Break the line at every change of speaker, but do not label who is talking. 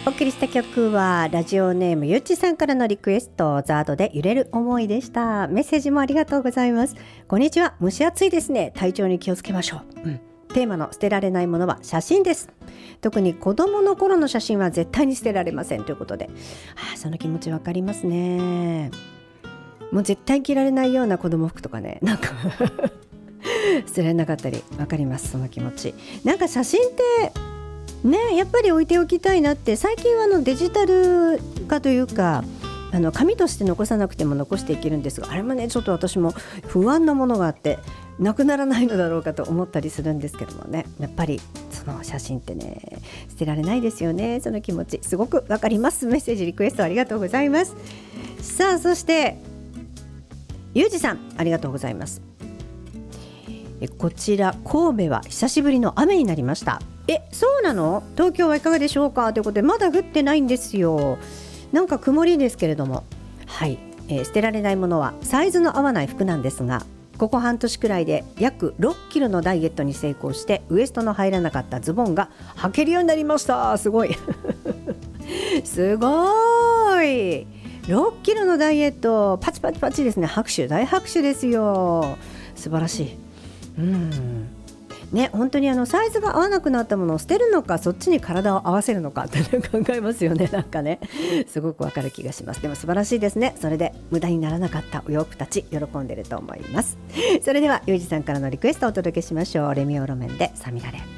お送りした曲はラジオネームゆっちさんからのリクエスト、ザードで揺れる思いでした。メッセージもありがとうございます。こんにちは。蒸し暑いですね。体調に気をつけましょう。テーマの捨てられないものは写真です。特に子供の頃の写真は絶対に捨てられませんということで、その気持ちわかりますね。もう絶対着られないような子供服とかね、なんか捨てられなかったり、わかります、その気持ち。なんか写真ってね、やっぱり置いておきたいなって。最近はデジタル化というか、紙として残さなくても残していけるんですが、あれもねちょっと私も不安なものがあってなくならないのだろうかと思ったりするんですけどもね、やっぱりその写真ってね捨てられないですよね。その気持ちすごくわかります。メッセージリクエストありがとうございます。さあ、そしてゆうじさん、ありがとうございます。こちら神戸は久しぶりの雨になりました。そうなの？東京はいかがでしょうかということで、まだ降ってないんですよ。なんか曇りですけれども、はい、捨てられないものはサイズの合わない服なんですが、ここ半年くらいで約6キロのダイエットに成功して、ウエストの入らなかったズボンが履けるようになりました。すごいすごい。6キロのダイエット、パチパチパチですね。拍手、大拍手ですよ。素晴らしい。ね、本当にサイズが合わなくなったものを捨てるのか、そっちに体を合わせるのかって考えますよね。なんかね、すごくわかる気がします。でも素晴らしいですね。それで無駄にならなかったお洋服たち、喜んでると思います。それではゆうじさんからのリクエストをお届けしましょう。レミオロメンでさみだれ。